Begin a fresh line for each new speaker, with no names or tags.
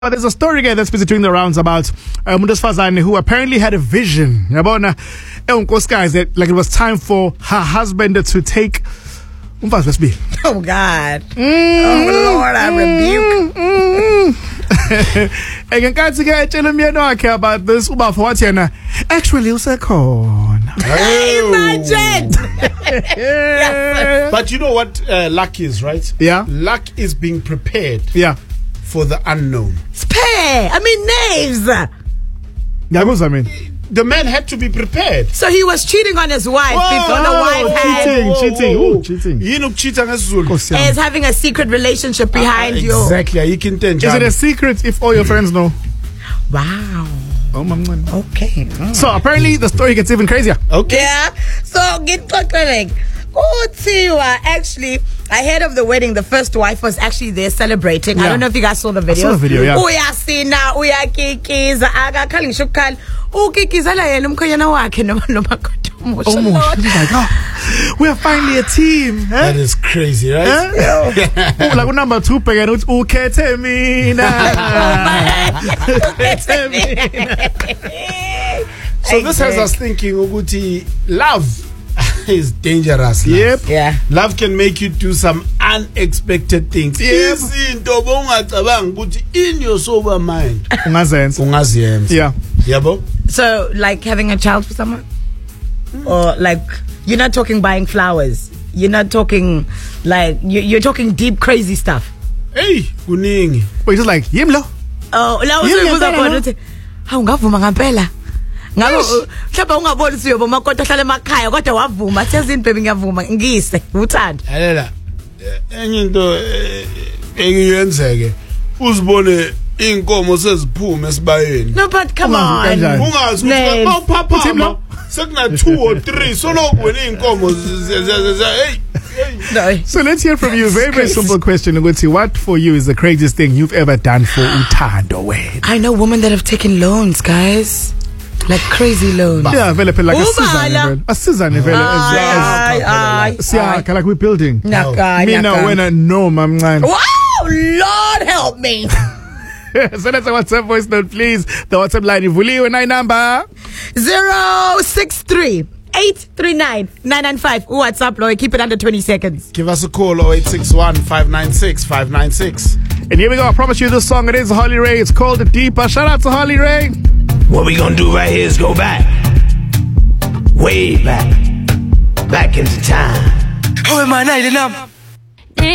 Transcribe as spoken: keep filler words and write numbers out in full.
There's a story again that's busy doing the rounds about uh, umuntu wesifazane who apparently had a vision. Yabona, guys, that like it was time for her husband to take umfazi wesibili.
Oh God. Mm, oh Lord, I rebuke.
Engenkathi ke etshela umyeni wakhe about this uba for wathi yena actually usekhona.
Imagine.
Yes. But you know what uh, luck is, right?
Yeah.
Luck is being prepared.
Yeah.
For the unknown.
Spare. I mean, names.
Yeah, what I mean?
The man had to be prepared.
So he was cheating on his wife
whoa,
before the wife had...
Cheating,
whoa,
cheating,
whoa, whoa.
Ooh, cheating.
You know, cheating as well.
Is having a secret relationship behind
uh,
you.
Exactly. You can tell.
Is it a secret if all your friends know?
Wow.
Oh, my man.
Okay. Oh.
So apparently the story gets even crazier.
Okay.
Yeah. So get talking. Actually, ahead of the wedding, the first wife was actually there celebrating.
Yeah.
I don't know if you guys saw the video.
I saw the video, yeah.
Uya sina, uya kikiza, aga kali shukal. Ukikiza la yena mkhayana wakhe no makoto.
Oh my God. We are finally a team. Eh?
That is crazy, right?
Eh? Yeah. Like number two, pega no ukete mina.
So this has us thinking, Uguti, love is dangerous.
Yep.
Yeah.
Love can make you do some unexpected things.
Yep.
In your sober mind.
Yeah.
Yabo?
So, like having a child for someone? Mm. Or like, you're not talking buying flowers. You're not talking like, you're talking deep, crazy stuff.
Hey, kuningi.
Wait, just like, yimlo.
Oh, la uze ungavuma ngampela. Ngalo mhlawumbe ungaboni siyobo makoto hlala emakhaya kodwa wavuma sezini baby ngiyavuma ngise uthanda
halela enye into engiyenzeke uzibone inkomo seziphume esibayeni.
No, but come on,
ungazi ukuthi bawuphapha sekuna two or three solo wena inkomo hey.
No.
So let's hear from you. Very, very simple question. What for you is the craziest thing you've ever done for uthando wena?
I know women that have taken loans, guys. Like crazy loans.
Yeah, vele like a season. A season vele as as like we're building.
No, God.
Me now when I know my man.
Wow, Lord help me.
So that's a WhatsApp voice note, please. The WhatsApp line is Vuliwe nine number
zero six three eight three nine nine nine five. WhatsApp, Lloyd. Keep it under twenty seconds.
Give us a call oh eight six one five nine six five nine six.
And here we go. I promise you this song. It is Holly Ray. It's called Deeper. Shout out to Holly Ray.
What we gonna do right here is go back, way back, back into time.
How am I night enough?